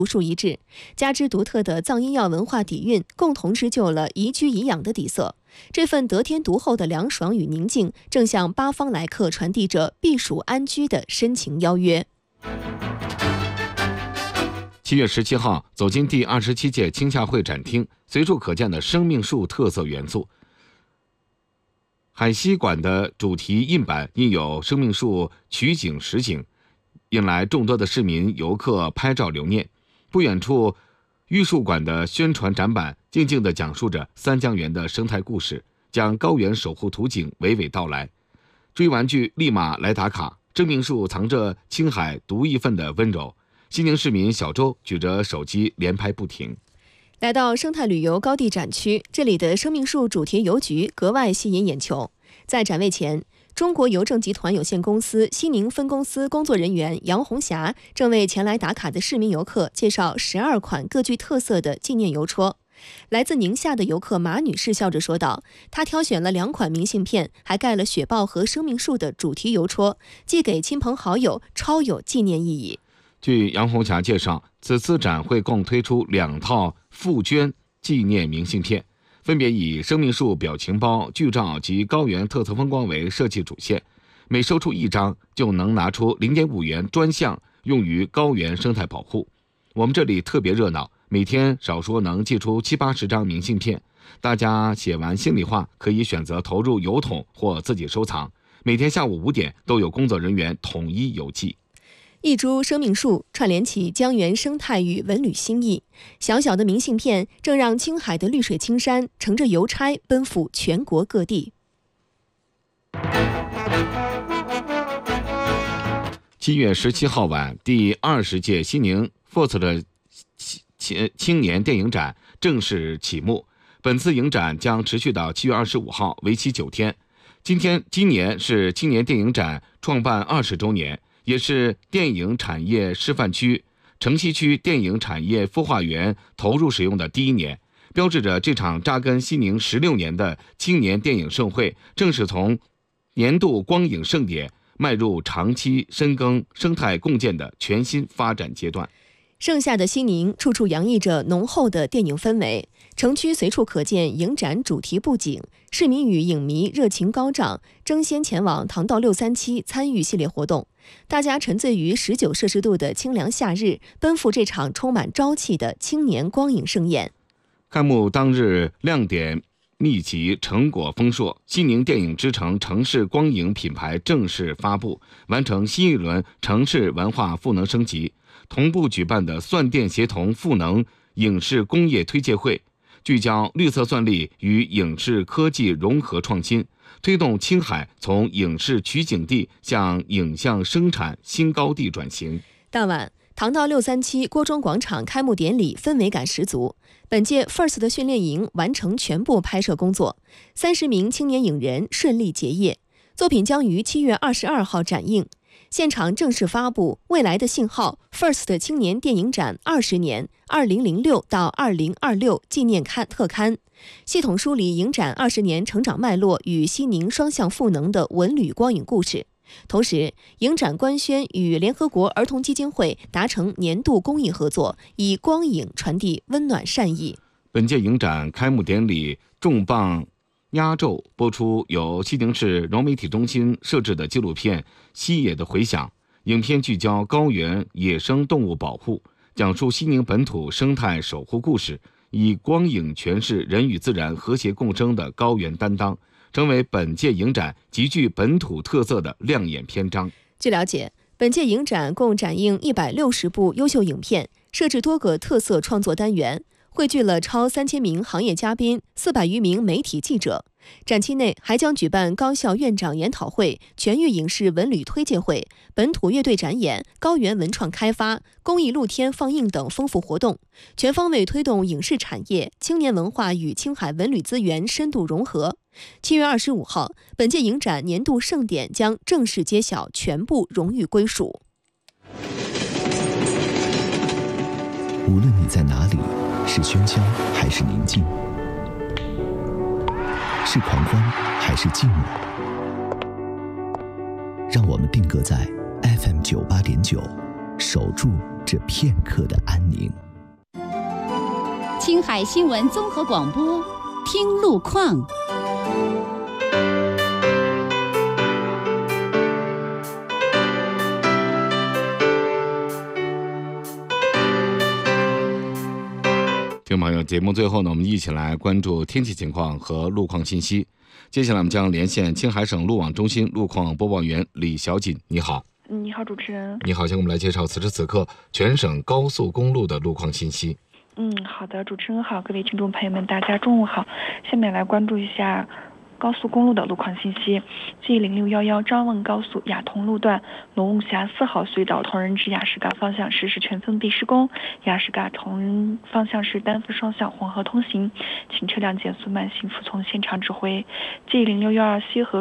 独树一帜，加之独特的藏医药文化底蕴，共同织就了宜居宜养的底色。这份得天独厚的凉爽与宁静，正向八方来客传递着避暑安居的深情邀约。 7月17号，走进第27届青夏会展厅，随处可见的生命树特色元素。海西馆的主题印版印有生命树取景实景，引来众多的市民游客拍照留念。不远处，玉树馆的宣传展板静静地讲述着三江源的生态故事，将高原守护图景娓娓道来。追玩具立马来打卡，生命树藏着青海独一份的温柔。西宁市民小周举着手机连拍不停。 来到生态旅游高地展区，这里的生命树主题邮局格外吸引眼球。在展位前，中国邮政集团有限公司西宁分公司工作人员杨红霞正为前来打卡的市民游客介绍12款各具特色的纪念邮戳。来自宁夏的游客马女士笑着说道：“她挑选了2款明信片，还盖了雪豹和生命树的主题邮戳，寄给亲朋好友，超有纪念意义。” 据杨红霞介绍，此次展会共推出2套复捐纪念明信片，分别以生命树表情包、剧照及高原特色风光为设计主线，每售出1张就能拿出0.5元专项用于高原生态保护。我们这里特别热闹，每天少说能寄出70-80张明信片，大家写完心里话可以选择投入邮筒或自己收藏，每天下午5点都有工作人员统一邮寄。 一株生命树串联起江源生态与文旅心意，小小的明信片正让青海的绿水青山乘着邮差奔赴全国各地。 7月17号晚，第20届西宁 FIRST 的青年电影展正式启幕。本次影展将持续到7月25号，为期9天。今年是青年电影展创办20周年，也是电影产业示范区城西区电影产业孵化园投入使用的第1年，标志着这场扎根西宁16年的青年电影盛会正式从年度光影盛典迈入长期深耕生态共建的全新发展阶段。 盛夏的西宁，处处洋溢着浓厚的电影氛围，城区随处可见影展主题布景，市民与影迷热情高涨，争先前往唐道637参与系列活动。大家沉醉于19摄氏度的清凉夏日，奔赴这场充满朝气的青年光影盛宴。 开幕当日，亮点密集，成果丰硕，西宁电影之城城市光影品牌正式发布，完成新一轮城市文化赋能升级。同步举办的算电协同赋能影视工业推介会，聚焦绿色算力与影视科技融合创新，推动青海从影视取景地向影像生产新高地转型。 当晚，唐道637郭庄广场开幕典礼氛围感十足。本届 FIRST 的训练营完成全部拍摄工作，30名青年影人顺利结业，作品将于7月22号展映。现场正式发布未来的信号 FIRST 青年电影展20年2006到2026纪念特刊，系统梳理影展20年成长脉络与西宁双向赋能的文旅光影故事。同时，影展官宣与联合国儿童基金会达成年度公益合作，以光影传递温暖善意。 本届影展开幕典礼重磅压轴播出由西宁市融媒体中心摄制的纪录片《西野的回响》。影片聚焦高原野生动物保护，讲述西宁本土生态守护故事，以光影诠释人与自然和谐共生的高原担当，成为本届影展极具本土特色的亮眼篇章。 据了解，本届影展共展映160部优秀影片，设置多个特色创作单元，汇聚了超3000名行业嘉宾、400余名媒体记者。展期内还将举办高校院长研讨会、全域影视文旅推介会、本土乐队展演、高原文创开发、公益露天放映等丰富活动，全方位推动影视产业、青年文化与青海文旅资源深度融合。7月25号，本届影展年度盛典将正式揭晓全部荣誉归属。 无论你在哪里，是喧嚣还是宁静，是狂欢还是寂寞，让我们定格在 FM 98.9 守住这片刻的安宁。 青海新闻综合广播，听路况。 听众朋友，节目最后呢，我们一起来关注天气情况和路况信息。接下来我们将连线青海省路网中心路况播报员李小锦。你好。 你好，主持人。 你好，先给我们来介绍此时此刻全省高速公路的路况信息。 好的，主持人好，各位听众朋友们，大家中午好。下面来关注一下高速公路的路况信息。G0611张汶高速雅通路段龙雾峡4号隧道同仁至雅石嘎方向实施全封闭施工，雅石嘎同仁方向是单幅双向混合通行，请车辆减速慢行，服从现场指挥。G0612西河